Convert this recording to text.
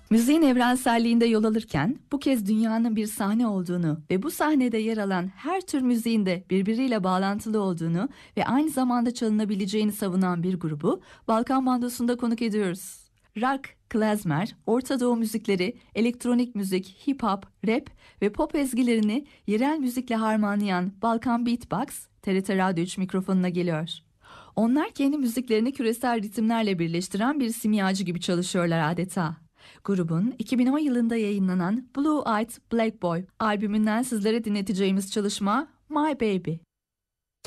Müziğin evrenselliğinde yol alırken bu kez dünyanın bir sahne olduğunu ve bu sahnede yer alan her tür müziğin de birbiriyle bağlantılı olduğunu ve aynı zamanda çalınabileceğini savunan bir grubu Balkan Bandosu'nda konuk ediyoruz. Rock, klezmer, Orta Doğu müzikleri, elektronik müzik, hip hop, rap ve pop ezgilerini yerel müzikle harmanlayan Balkan Beatbox, TRT Radyo 3 mikrofonuna geliyor. Onlar kendi müziklerini küresel ritimlerle birleştiren bir simyacı gibi çalışıyorlar adeta. Grubun 2010 yılında yayınlanan Blue Eyed Black Boy albümünden sizlere dinleteceğimiz çalışma My Baby.